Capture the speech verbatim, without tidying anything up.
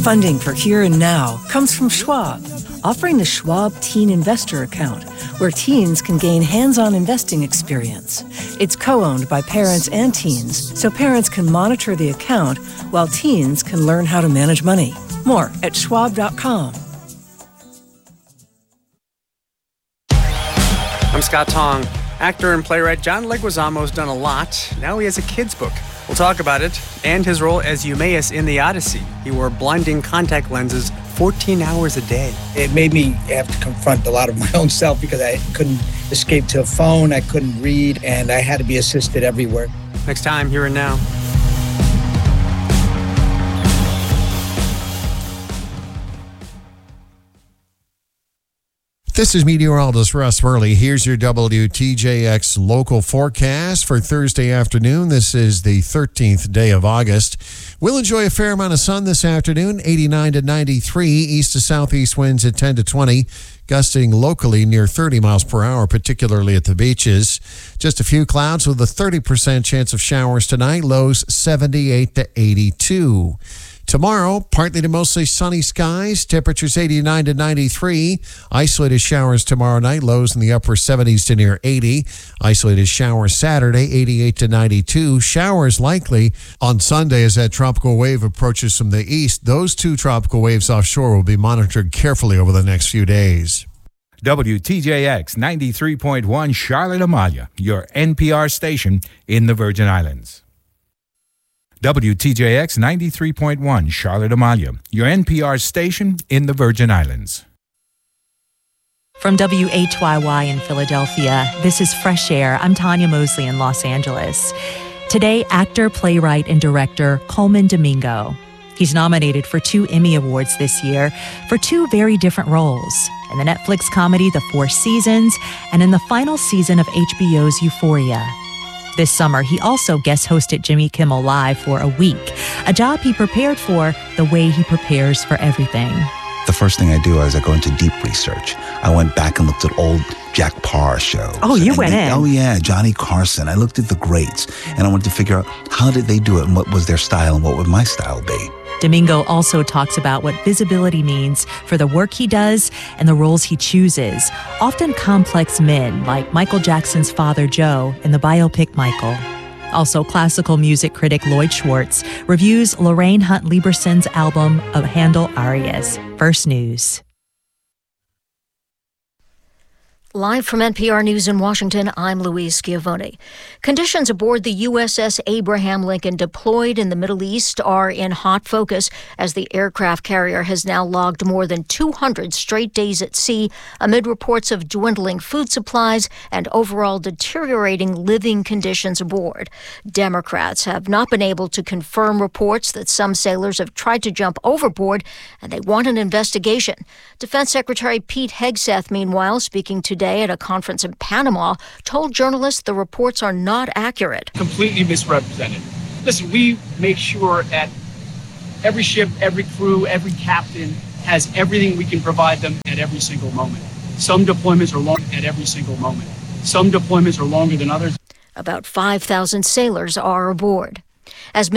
Funding for Here and Now comes from Schwab, offering the Schwab Teen Investor Account, where teens can gain hands-on investing experience. It's co-owned by parents and teens, so parents can monitor the account while teens can learn how to manage money. More at schwab dot com. I'm Scott Tong. Actor and playwright John Leguizamo's done a lot. Now he has a kid's book. We'll talk about it and his role as Eumaeus in the Odyssey. He wore blinding contact lenses fourteen hours a day. It made me have to confront a lot of my own self because I couldn't escape to a phone, I couldn't read, and I had to be assisted everywhere. Next time, Here and Now. This is meteorologist Russ Worley. Here's your W T J X local forecast for Thursday afternoon. This is the thirteenth day of August. We'll enjoy a fair amount of sun this afternoon, eighty-nine to ninety-three, east to southeast winds at ten to twenty, gusting locally near thirty miles per hour, particularly at the beaches. Just a few clouds with a thirty percent chance of showers tonight, lows seventy-eight to eighty-two. Tomorrow, partly to mostly sunny skies, temperatures eighty-nine to ninety-three. Isolated showers tomorrow night, lows in the upper seventies to near eighty. Isolated showers Saturday, eighty-eight to ninety-two. Showers likely on Sunday as that tropical wave approaches from the east. Those two tropical waves offshore will be monitored carefully over the next few days. W T J X ninety-three point one Charlotte Amalia, your N P R station in the Virgin Islands. W T J X ninety-three point one Charlotte Amalia, your N P R station in the Virgin Islands. From W H Y Y in Philadelphia, this is Fresh Air. I'm Tanya Mosley in Los Angeles. Today, actor, playwright, and director Colman Domingo. He's nominated for two Emmy Awards this year for two very different roles, in the Netflix comedy The Four Seasons and in the final season of H B O's Euphoria. This summer, he also guest hosted Jimmy Kimmel Live for a week, a job he prepared for the way he prepares for everything. The first thing I do is I go into deep research. I went back and looked at old Jack Parr shows. Oh, you and went they, in. Oh, yeah, Johnny Carson. I looked at the greats, and I wanted to figure out how did they do it and what was their style and what would my style be. Domingo also talks about what visibility means for the work he does and the roles he chooses, often complex men like Michael Jackson's father Joe in the biopic Michael. Also, classical music critic Lloyd Schwartz reviews Lorraine Hunt Lieberson's album of Handel Arias. First News. Live from N P R News in Washington, I'm Louise Schiavone. Conditions aboard the U S S Abraham Lincoln deployed in the Middle East are in hot focus as the aircraft carrier has now logged more than two hundred straight days at sea amid reports of dwindling food supplies and overall deteriorating living conditions aboard. Democrats have not been able to confirm reports that some sailors have tried to jump overboard, and they want an investigation. Defense Secretary Pete Hegseth, meanwhile, speaking today at a conference in Panama, told journalists the reports are not accurate. Completely misrepresented. Listen, we make sure that every ship, every crew, every captain has everything we can provide them at every single moment. Some deployments are long at every single moment. Some deployments are longer than others. About five thousand sailors are aboard. As